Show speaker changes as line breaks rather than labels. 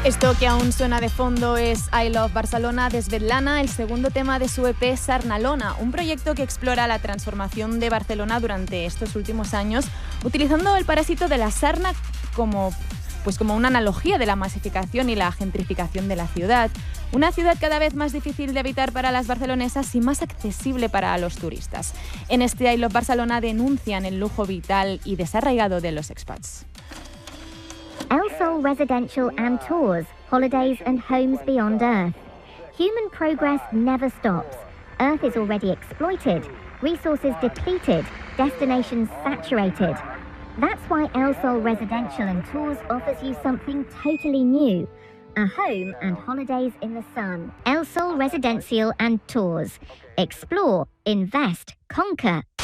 Esto que aún suena de fondo es I Love Barcelona de Svetlana, el segundo tema de su EP Sarnalona, un proyecto que explora la transformación de Barcelona durante estos últimos años, utilizando el parásito de la sarna como una analogía de la masificación y la gentrificación de la ciudad. Una ciudad cada vez más difícil de habitar para las barcelonesas y más accesible para los turistas. En este I Love Barcelona denuncian el lujo vital y desarraigado de los expats.
El Sol Residential and Tours, holidays and homes beyond Earth. Human progress never stops. Earth is already exploited, resources depleted, destinations saturated. That's why El Sol Residential and Tours offers you something totally new. A home and holidays in the sun. El Sol Residencial and Tours. Explore, invest, conquer,